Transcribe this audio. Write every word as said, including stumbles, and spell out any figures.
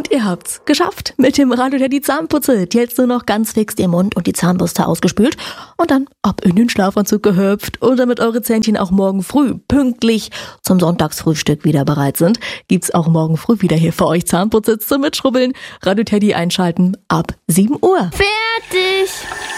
Und ihr habt's geschafft mit dem Radio Teddy Zahnputze. Jetzt nur noch ganz fix den Mund und die Zahnbürste ausgespült und dann ab in den Schlafanzug gehüpft. Und damit eure Zähnchen auch morgen früh pünktlich zum Sonntagsfrühstück wieder bereit sind, gibt's auch morgen früh wieder hier für euch Zahnputze zum Mitschrubbeln. Radio Teddy einschalten ab sieben Uhr. Fertig!